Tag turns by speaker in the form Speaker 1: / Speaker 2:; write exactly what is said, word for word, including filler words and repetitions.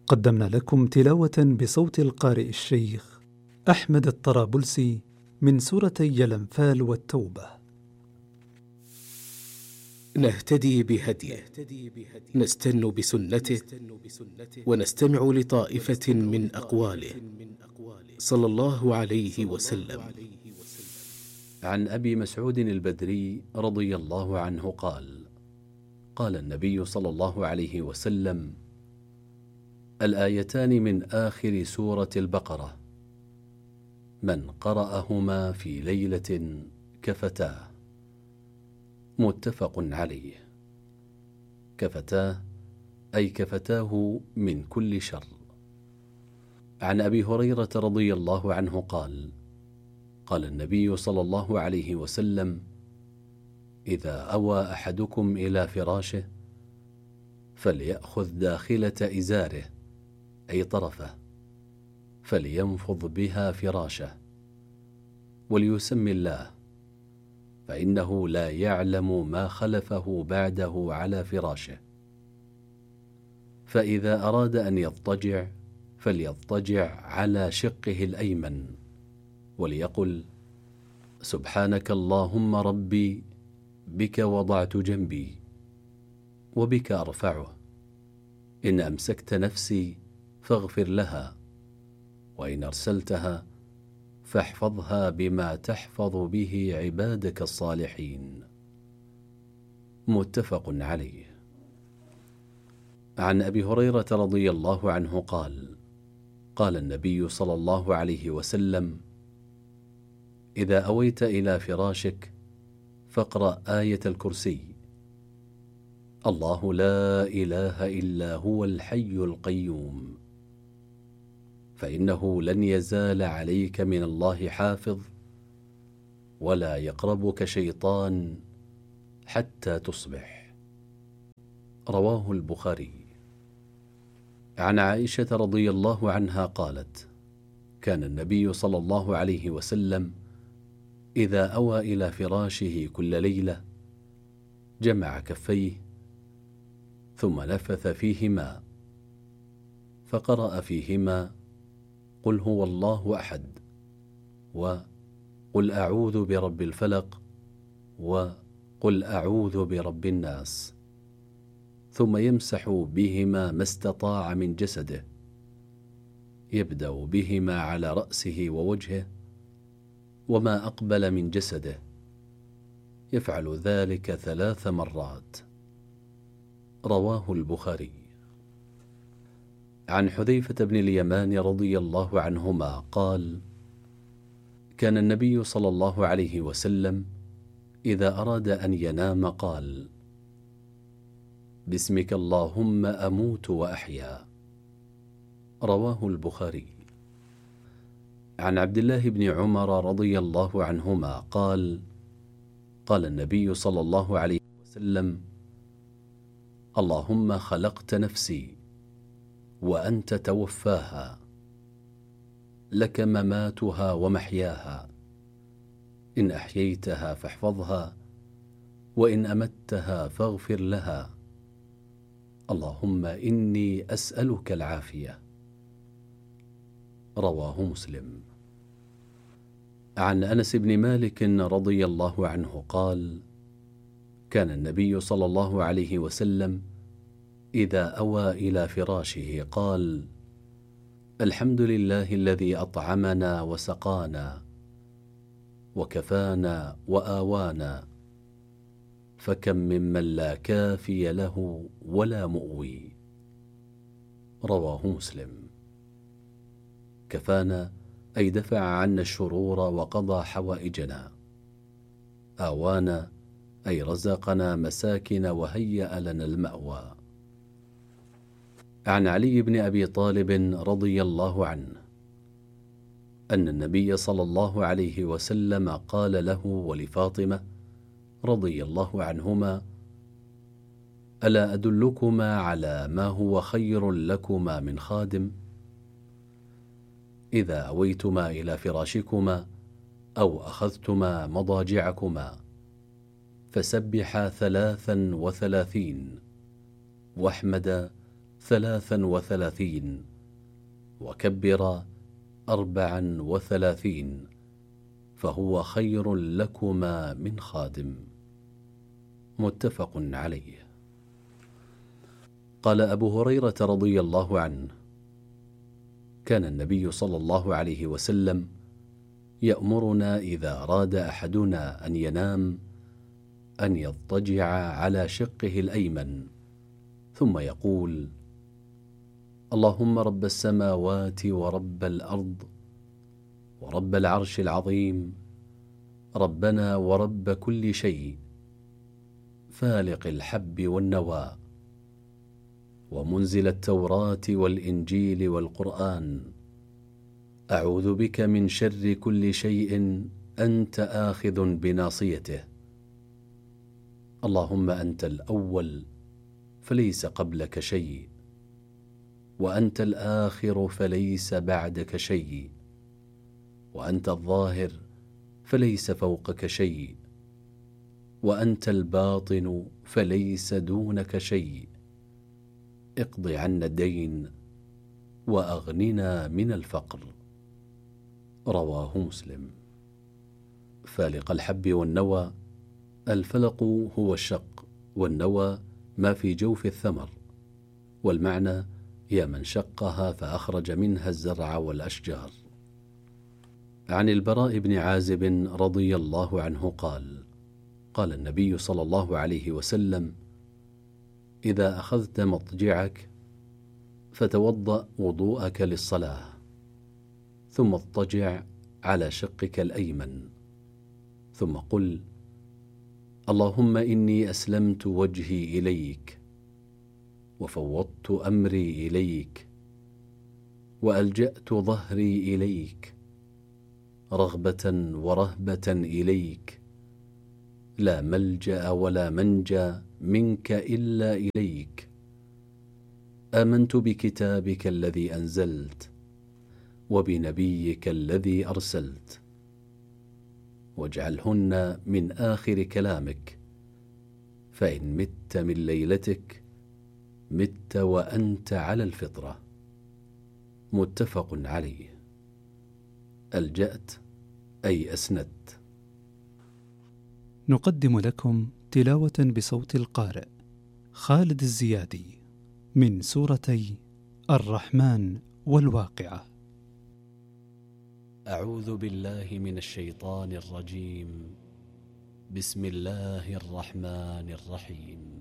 Speaker 1: قدمنا لكم تلاوة بصوت القارئ الشيخ أحمد الطرابلسي من سورتي الأنفال والتوبة.
Speaker 2: نهتدي بهديه، نستن بسنته، ونستمع لطائفة من أقواله صلى الله عليه وسلم.
Speaker 3: عن أبي مسعود البدري رضي الله عنه قال: قال النبي صلى الله عليه وسلم: الآيتان من آخر سورة البقرة من قرأهما في ليلة كفتاه. متفق عليه. كفتاه أي كفتاه من كل شر. عن أبي هريرة رضي الله عنه قال: قال النبي صلى الله عليه وسلم: إذا أوى أحدكم إلى فراشه فليأخذ داخلة إزاره أي طرفه، فلينفض بها فراشه، وليسم الله، فإنه لا يعلم ما خلفه بعده على فراشه. فإذا أراد أن يضطجع فليضطجع على شقه الأيمن، وليقل: سبحانك اللهم ربي، بك وضعت جنبي وبك أرفعه، إن أمسكت نفسي فاغفر لها، وإن أرسلتها فاحفظها بما تحفظ به عبادك الصالحين. متفق عليه. عن أبي هريرة رضي الله عنه قال: قال النبي صلى الله عليه وسلم: إذا أويت إلى فراشك فاقرأ آية الكرسي: الله لا إله إلا هو الحي القيوم، فإنه لن يزال عليك من الله حافظ، ولا يقربك شيطان حتى تصبح. رواه البخاري. عن عائشة رضي الله عنها قالت: كان النبي صلى الله عليه وسلم إذا أوى إلى فراشه كل ليلة جمع كفيه ثم نفث فيهما فقرأ فيهما: قل هو الله أحد، وقل أعوذ برب الفلق، وقل أعوذ برب الناس، ثم يمسح بهما ما استطاع من جسده، يبدأ بهما على رأسه ووجهه وما أقبل من جسده، يفعل ذلك ثلاث مرات. رواه البخاري. عن حذيفة بن اليمان رضي الله عنهما قال: كان النبي صلى الله عليه وسلم إذا أراد أن ينام قال: باسمك اللهم أموت وأحيا. رواه البخاري. عن عبد الله بن عمر رضي الله عنهما قال: قال النبي صلى الله عليه وسلم: اللهم خلقت نفسي وأنت توفاها، لك مماتها ومحياها، إن أحييتها فاحفظها، وإن أمتها فاغفر لها، اللهم إني أسألك العافية. رواه مسلم. عن أنس بن مالك رضي الله عنه قال: كان النبي صلى الله عليه وسلم إذا أوى إلى فراشه قال: الحمد لله الذي أطعمنا وسقانا وكفانا وآوانا، فكم ممن لا كافي له ولا مؤوي. رواه مسلم. كفانا أي دفع عنا الشرور وقضى حوائجنا، آوانا أي رزقنا مساكن وهيأ لنا المأوى. عن علي بن أبي طالب رضي الله عنه أن النبي صلى الله عليه وسلم قال له ولفاطمة رضي الله عنهما: ألا أدلكما على ما هو خير لكما من خادم؟ إذا أويتما إلى فراشكما أو أخذتما مضاجعكما فسبحا ثلاثا وثلاثين، واحمدا ثلاثا وثلاثين وكبرا أربعا وثلاثين، فهو خير لكما من خادم. متفق عليه. قال أبو هريرة رضي الله عنه: كان النبي صلى الله عليه وسلم يأمرنا إذا أراد أحدنا أن ينام أن يضطجع على شقه الأيمن، ثم يقول: اللهم رب السماوات ورب الأرض ورب العرش العظيم، ربنا ورب كل شيء، فالق الحب والنوى، ومنزل التوراة والإنجيل والقرآن، أعوذ بك من شر كل شيء أنت آخذ بناصيته، اللهم أنت الأول فليس قبلك شيء، وأنت الآخر فليس بعدك شيء، وأنت الظاهر فليس فوقك شيء، وأنت الباطن فليس دونك شيء، اقض عنا الدين وأغننا من الفقر. رواه مسلم. فالق الحب والنوى: الفلق هو الشق، والنوى ما في جوف الثمر، والمعنى: يا من شقها فأخرج منها الزرع والأشجار. عن البراء بن عازب رضي الله عنه قال: قال النبي صلى الله عليه وسلم: إذا أخذت مضجعك فتوضأ وضوءك للصلاة، ثم اضطجع على شقك الأيمن، ثم قل: اللهم إني أسلمت وجهي إليك، وفوضت أمري إليك، وألجأت ظهري إليك، رغبة ورهبة إليك، لا ملجأ ولا منجى منك إلا إليك. آمنت بكتابك الذي أنزلت، وبنبيك الذي أرسلت، واجعلهن من آخر كلامك، فإن مت من ليلتك مت وأنت على الفطرة. متفق عليه. ألجأت أي أسندت.
Speaker 1: نقدم لكم تلاوة بصوت القارئ خالد الزيادي من سورتي الرحمن والواقعة.
Speaker 3: أعوذ بالله من الشيطان الرجيم. بسم الله الرحمن الرحيم.